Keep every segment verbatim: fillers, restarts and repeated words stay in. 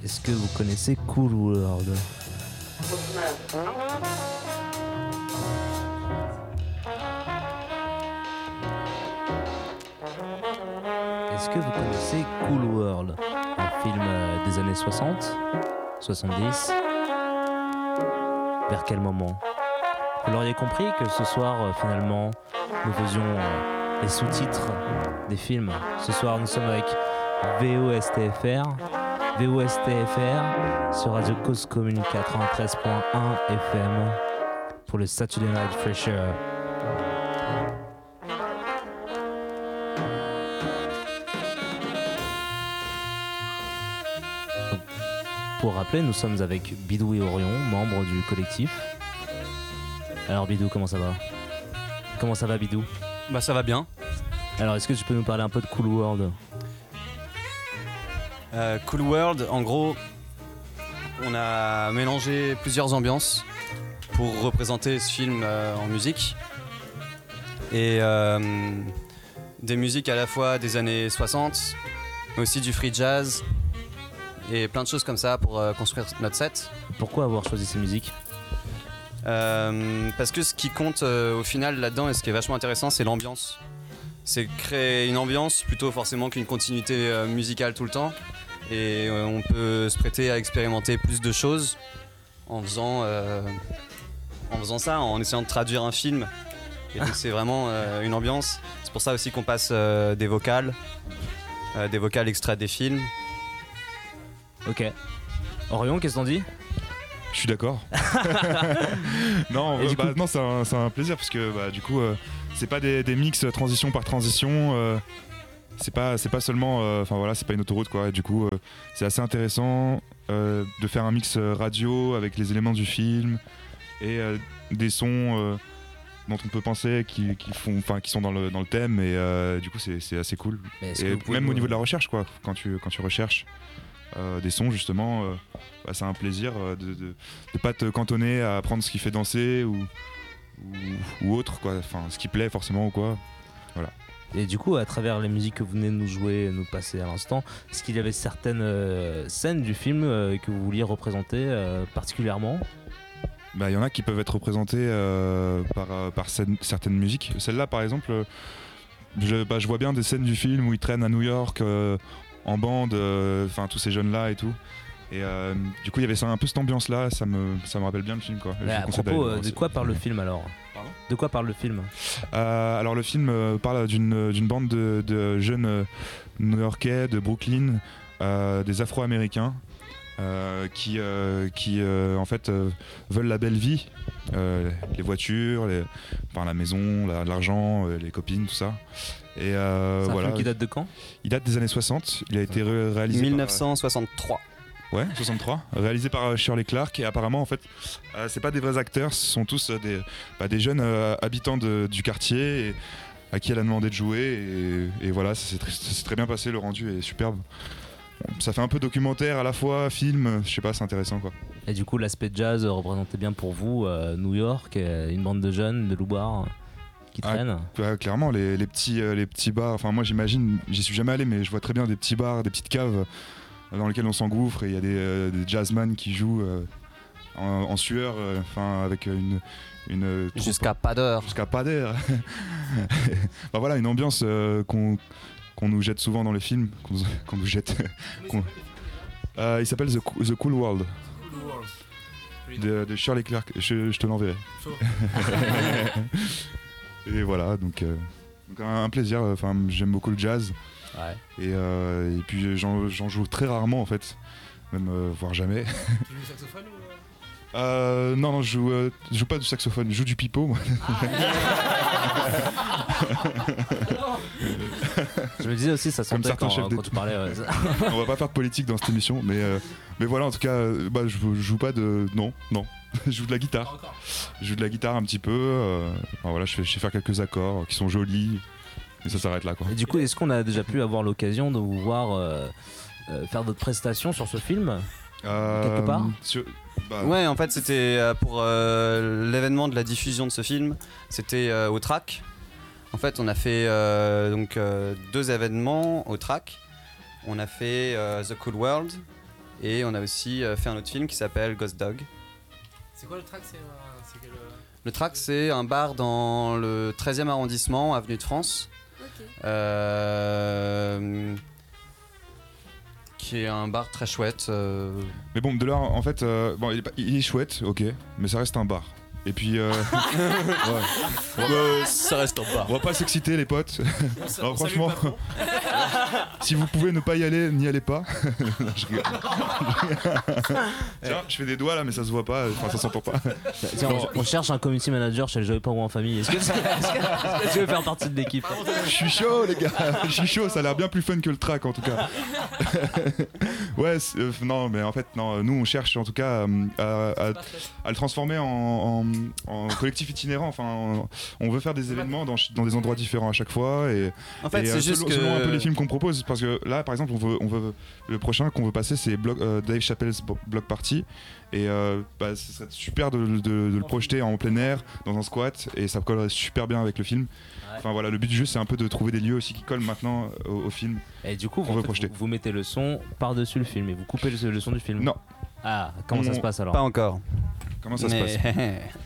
Est-ce que vous connaissez Cool World? Est-ce que vous connaissez Cool World? Un film euh, des années soixante, soixante-dix. Vers quel moment? Vous l'auriez compris que ce soir, euh, finalement, nous faisions euh, les sous-titres des films. Ce soir, nous sommes avec V O S T F R. V O S T F R sur Radio Cause Commune quatre-vingt-treize point un F M pour le Saturday Night Fresher. Pour rappeler, nous sommes avec Bidou et Orion, membres du collectif. Alors Bidou, comment ça va? Comment ça va Bidou? Bah ça va bien. Alors est-ce que tu peux nous parler un peu de Cool World? euh, Cool World, en gros, on a mélangé plusieurs ambiances pour représenter ce film euh, en musique. Et euh, des musiques à la fois des années soixante, mais aussi du free jazz, et plein de choses comme ça pour euh, construire notre set. Pourquoi avoir choisi ces musiques? euh, Parce que ce qui compte euh, au final là-dedans et ce qui est vachement intéressant, c'est l'ambiance. C'est créer une ambiance plutôt forcément qu'une continuité euh, musicale tout le temps. Et euh, on peut se prêter à expérimenter plus de choses en faisant, euh, en faisant ça, en essayant de traduire un film. Et donc c'est vraiment euh, une ambiance. C'est pour ça aussi qu'on passe euh, des vocales, euh, des vocales extraits des films. Ok. Orion, qu'est-ce que t'en dis? Je suis d'accord. non, euh, bah, coup... non c'est, un, c'est un plaisir parce que bah, du coup, euh, c'est pas des, des mix transition par transition. Euh, c'est pas, c'est pas seulement, enfin euh, voilà, c'est pas une autoroute quoi. Et du coup, euh, c'est assez intéressant euh, de faire un mix radio avec les éléments du film et euh, des sons euh, dont on peut penser qui, qui font, enfin, qui sont dans le dans le thème. Et euh, du coup, c'est, c'est assez cool. Et même nous... au niveau de la recherche quoi, quand tu quand tu recherches. Euh, des sons justement, euh, bah, c'est un plaisir euh, de, de, de pas te cantonner à prendre ce qui fait danser ou, ou, ou autre quoi, enfin ce qui plaît forcément ou quoi, voilà. Et du coup à travers les musiques que vous venez de nous jouer, nous passer à l'instant, est-ce qu'il y avait certaines euh, scènes du film euh, que vous vouliez représenter euh, particulièrement? Bah il y en a qui peuvent être représentées euh, par, euh, par scène, certaines musiques. Celle-là par exemple, euh, je, bah, je vois bien des scènes du film où ils traînent à New York euh, en bande, enfin euh, tous ces jeunes là et tout. Et euh, du coup il y avait ça, un peu cette ambiance là, ça me, ça me rappelle bien le film quoi. À propos, euh, de quoi parle le film alors? Pardon? De quoi parle le film? euh, Alors le film euh, parle d'une, d'une bande de, de jeunes euh, new-yorkais de Brooklyn, euh, des Afro-Américains euh, qui, euh, qui euh, en fait euh, veulent la belle vie, euh, les voitures, les, enfin, la maison, la, l'argent, euh, les copines, tout ça. Et euh, c'est un voilà. film qui date de quand? Il date des années soixante, il a été ré- réalisé dix-neuf cent soixante-trois. Par, ouais, soixante-trois, réalisé par Shirley Clark. Et apparemment en fait euh, c'est pas des vrais acteurs, ce sont tous euh, des, bah, des jeunes euh, habitants de, du quartier et, à qui elle a demandé de jouer. Et, et voilà, ça s'est, tr- ça s'est très bien passé, le rendu est superbe. Ça fait un peu documentaire à la fois, film, je sais pas, c'est intéressant quoi. Et du coup l'aspect jazz représentait bien pour vous euh, New York, euh, une bande de jeunes de loupards qui traînent. Ah, ouais, clairement les, les, petits, euh, les petits bars, enfin moi j'imagine, j'y suis jamais allé mais je vois très bien des petits bars, des petites caves euh, dans lesquelles on s'engouffre et il y a des, euh, des jazzman qui jouent euh, en, en sueur, enfin euh, avec une... une jusqu'à pas d'heure. Jusqu'à pas d'heure. Bah voilà, une ambiance euh, qu'on... qu'on nous jette souvent dans les films, qu'on, qu'on nous jette. qu'on... Euh, il s'appelle The, The Cool World. Cool World. De, de Shirley Clark. Je, je te l'enverrai. Et voilà, donc, euh, donc un, un plaisir. Enfin, j'aime beaucoup le jazz. Ouais. Et, euh, et puis j'en, j'en joue très rarement en fait, même euh, voire jamais. Tu joues du saxophone ou euh, Non, non, je joue, euh, je joue pas du saxophone, je joue du pipeau. Moi. Je me disais aussi, ça sentait quand, quand tu parlais. Ouais. On va pas faire de politique dans cette émission, mais, euh, mais voilà, en tout cas, euh, bah, je, je joue pas de. Non, non. Je joue de la guitare. Je joue de la guitare un petit peu. Euh, enfin, voilà, je, fais, je sais faire quelques accords qui sont jolis, et ça s'arrête là, quoi. Et du coup, est-ce qu'on a déjà pu avoir l'occasion de vous voir euh, euh, faire d'autres prestations sur ce film euh, quelque part sur, bah... Ouais, en fait, c'était pour euh, l'événement de la diffusion de ce film. C'était euh, au Trac. En fait, on a fait euh, donc euh, deux événements au Trac. On a fait euh, The Cool World Et on a aussi euh, fait un autre film qui s'appelle Ghost Dog. C'est quoi le track? C'est, euh, c'est quel, euh... Le track, c'est un bar dans le treizième arrondissement, avenue de France. Ok. Euh, qui est un bar très chouette. Euh... Mais bon, de là, en fait, euh, bon, il est, pas- il est chouette, ok, mais ça reste un bar. Et puis, euh, ouais. Euh, ça reste un bar. On va pas s'exciter, les potes. On sa- Alors, on salue franchement, le patron. si vous pouvez ne pas y aller, n'y allez pas. Non, je rigole. Tiens, je fais des doigts là, mais ça se voit pas, enfin ça s'entend pas. Tiens, on, on cherche un community manager chez le Joyeux Pingouin en famille. Est-ce que, est-ce que- est-ce que tu veux faire partie de l'équipe? Je suis chaud, les gars. Je suis chaud, ça a l'air bien plus fun que le track en tout cas. Ouais, c'est- euh, non, mais en fait, non, nous on cherche en tout cas euh, à, à- à le transformer en, en- en collectif itinérant. Enfin, on, on veut faire des événements dans, ch- dans des endroits différents à chaque fois. Et, En fait, et, c'est euh, juste selon, que. selon un peu les films qu'on propose, parce que là, par exemple, on veut, on veut le prochain qu'on veut passer, c'est Block- euh, Dave Chappelle's Bo- Block Party. Et euh, bah, ce serait super de, de- de le projeter en plein air, dans un squat, et ça collerait super bien avec le film. Ouais. Enfin voilà, le but du jeu, c'est un peu de trouver des lieux aussi qui collent maintenant au, au film. Et du coup, On vous, veut en fait, projeter. vous, vous mettez le son par-dessus le film et vous coupez le, le son du film. Non. Ah, comment ça On- se passe alors? Pas encore. Comment ça Mais- se passe?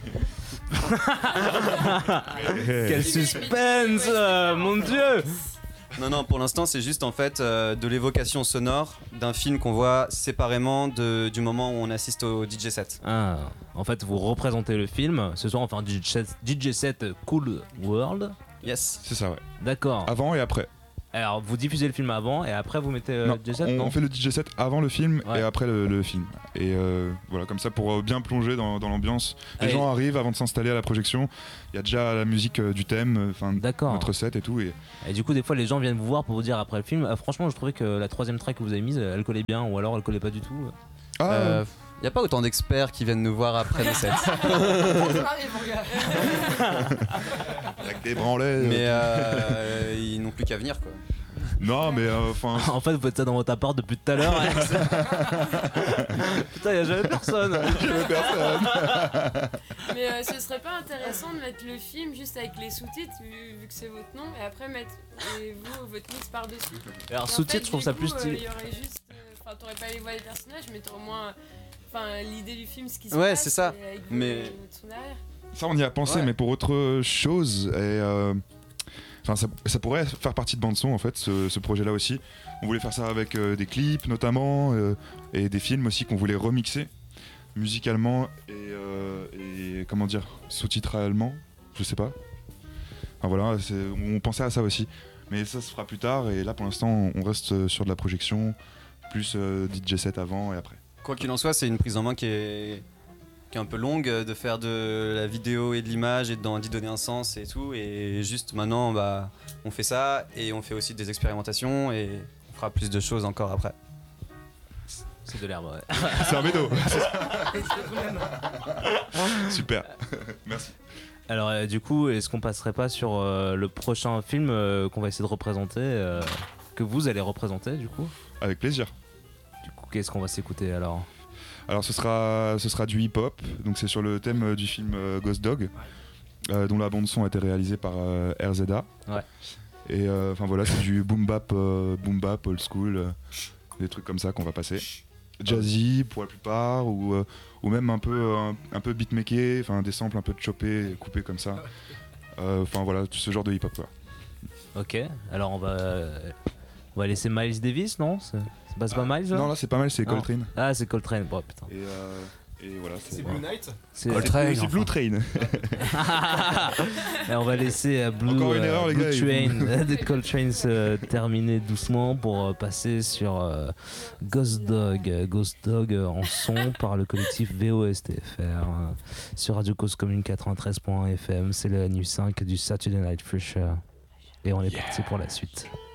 Quel suspense, euh, mon dieu! Non, non, pour l'instant, c'est juste en fait euh, de l'évocation sonore d'un film qu'on voit séparément de- du moment où on assiste au D J set. Ah, en fait, vous représentez le film. Ce soir, on fait un D J set, D J set Cool World. Yes. C'est ça, ouais. D'accord. Avant et après. Alors, vous diffusez le film avant et après, vous mettez euh, non, le D J set, on, non? on fait le D J set avant le film Ouais. et après le, le film. Et euh, voilà, comme ça pour euh, bien plonger dans, dans l'ambiance. Les Et- gens arrivent avant de s'installer à la projection. Il y a déjà la musique euh, du thème, enfin D'accord. notre set et tout. Et Et du coup, des fois, les gens viennent vous voir pour vous dire après le film. Ah, franchement, je trouvais que la troisième track que vous avez mise, elle collait bien, ou alors elle collait pas du tout. ah, Euh, y a pas autant d'experts qui viennent nous voir après le set. Ça arrive, mon gars. avec des branlets. Mais euh, euh, ils n'ont plus qu'à venir quoi. Non, mais euh, enfin. En fait, vous faites ça dans votre appart depuis tout à l'heure. Putain, y a jamais personne. Jamais personne. Mais euh, ce serait pas intéressant de mettre le film juste avec les sous-titres, vu, vu que c'est votre nom, et après mettre et vous, votre mix par-dessus. Alors, Et en sous-titres, fait, je trouve du ça coup, plus euh, stylé. Il y aurait juste. Enfin, t'aurais pas les voix des personnages, mais t'aurais au moins. Enfin, l'idée du film, ce qui se Ouais, passe. c'est ça. et avec Mais- votre son derrière. Ça, on y a pensé, Ouais. mais pour autre chose. Et euh, enfin, ça, ça pourrait faire partie de bande son en fait, ce, ce projet-là aussi. On voulait faire ça avec euh, des clips notamment euh, et des films aussi qu'on voulait remixer musicalement et, euh, et comment dire, sous-titralement, je sais pas. Enfin, voilà, c'est- on pensait à ça aussi, mais ça se fera plus tard. Et là, pour l'instant, on reste sur de la projection, plus euh, D J set avant et après. Quoi qu'il en soit, c'est une prise en main qui est, qui est un peu longue euh, de faire de la vidéo et de l'image et d'en- d'y donner un sens et tout. Et juste maintenant, bah, on fait ça et on fait aussi des expérimentations et on fera plus de choses encore après. C'est de l'herbe, ouais. C'est un médo. Super. Merci. Alors, euh, du coup, est-ce qu'on passerait pas sur euh, le prochain film euh, qu'on va essayer de représenter, euh, que vous allez représenter, du coup? Avec plaisir. Du coup, qu'est-ce qu'on va s'écouter alors? Alors ce sera, ce sera du hip-hop, donc c'est sur le thème euh, du film euh, Ghost Dog, euh, dont la bande son a été réalisée par euh, R Z A. Ouais. Et euh, enfin voilà, c'est du boom bap, euh, boom bap, old school, euh, des trucs comme ça qu'on va passer. Jazzy pour la plupart, ou, euh, ou même un peu, euh, un, un peu beatmaké, enfin des samples un peu choppés, coupés comme ça. Euh, Enfin voilà, tout ce genre de hip-hop quoi. Ok, alors on va, euh, on va laisser Miles Davis, non? C'est c'est pas, c'est pas Miles là? Non là c'est pas mal, c'est Non. Coltrane. Ah, c'est Coltrane, bon putain. Et, euh, et voilà, C'est voilà. Blue Knight. C'est C'est c'est Blue Train. Et on va laisser euh, Blue, Encore une erreur, les Blue gars, ils Train de Coltrane se terminer doucement pour euh, passer sur euh, Ghost Dog. Euh, Ghost Dog euh, en son par le collectif V O S T F R euh, sur Radio Cause Commune quatre-vingt-treize point un F M. C'est la nuit cinq du Saturday Night Fresh. Et on est parti pour la suite.